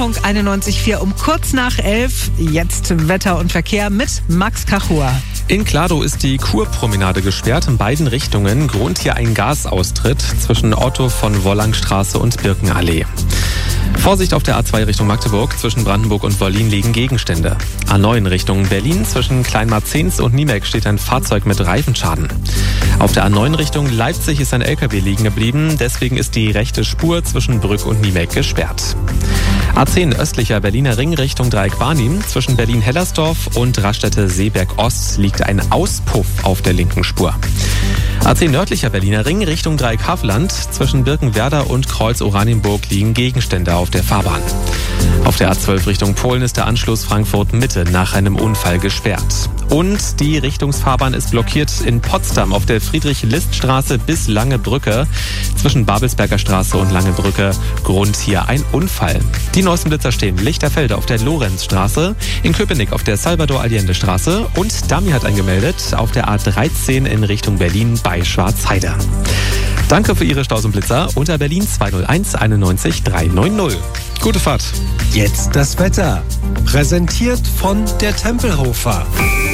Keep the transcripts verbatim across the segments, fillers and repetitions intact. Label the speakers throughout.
Speaker 1: Rundfunk einundneunzig Komma vier um kurz nach elf. Jetzt Wetter und Verkehr mit Max Kachua.
Speaker 2: In Kladow ist die Kurpromenade gesperrt in beiden Richtungen. Grund hier ein Gasaustritt zwischen Otto von Wollangstraße und Birkenallee. Vorsicht auf der A zwei Richtung Magdeburg. Zwischen Brandenburg und Wollin liegen Gegenstände. A neun Richtung Berlin. Zwischen Kleinmarzens und Niemek steht ein Fahrzeug mit Reifenschaden. Auf der A neun Richtung Leipzig ist ein L K W liegen geblieben. Deswegen ist die rechte Spur zwischen Brück und Niemek gesperrt. A zehn östlicher Berliner Ring Richtung Dreieck-Barnim. Zwischen Berlin-Hellersdorf und Raststätte-Seeberg-Ost liegt ein Auspuff auf der linken Spur. A zehn nördlicher Berliner Ring Richtung Dreieck-Havelland. Zwischen Birkenwerder und Kreuz-Oranienburg liegen Gegenstände auf der Fahrbahn. Auf der A zwölf Richtung Polen ist der Anschluss Frankfurt-Mitte nach einem Unfall gesperrt. Und die Richtungsfahrbahn ist blockiert in Potsdam auf der Friedrich-List-Straße bis Lange Brücke. Zwischen Babelsberger Straße und Lange Brücke. Grund hier ein Unfall. Die neuesten Blitzer stehen Lichterfelde auf der Lorenzstraße, in Köpenick auf der Salvador-Allende-Straße und Dami hat angemeldet auf der A dreizehn in Richtung Berlin bei Schwarzheide. Danke für Ihre Staus und Blitzer unter Berlin zwei null eins einundneunzig dreihundertneunzig. Gute Fahrt.
Speaker 3: Jetzt das Wetter. Präsentiert von der Tempelhofer.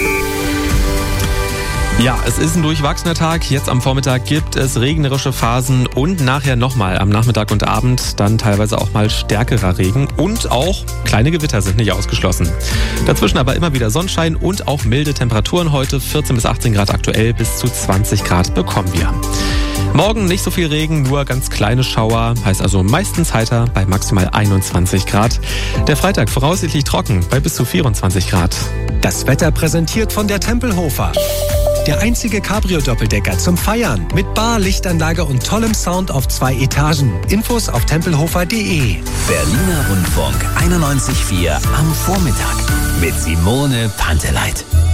Speaker 2: Ja, es ist ein durchwachsener Tag. Jetzt am Vormittag gibt es regnerische Phasen und nachher nochmal am Nachmittag und Abend dann teilweise auch mal stärkerer Regen und auch kleine Gewitter sind nicht ausgeschlossen. Dazwischen aber immer wieder Sonnenschein und auch milde Temperaturen heute. vierzehn bis achtzehn Grad aktuell, bis zu zwanzig Grad bekommen wir. Morgen nicht so viel Regen, nur ganz kleine Schauer, heißt also meistens heiter bei maximal einundzwanzig Grad. Der Freitag voraussichtlich trocken bei bis zu vierundzwanzig Grad.
Speaker 3: Das Wetter präsentiert von der Tempelhofer. Der einzige Cabrio-Doppeldecker zum Feiern mit Bar, Lichtanlage und tollem Sound auf zwei Etagen. Infos auf tempelhofer punkt de.
Speaker 4: Berliner Rundfunk einundneunzig Komma vier am Vormittag mit Simone Panteleit.